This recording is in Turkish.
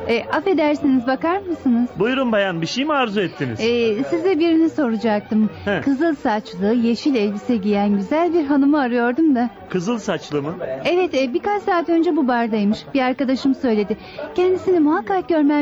Affedersiniz, bakar mısınız? Buyurun bayan, bir şey mi arzu ettiniz? Size birini soracaktım. He. Kızıl saçlı, yeşil elbise giyen güzel bir hanımı arıyordum da. Kızıl saçlı mı? Evet, birkaç saat önce bu bardaymış. Bir arkadaşım söyledi. Kendisini muhakkak görmem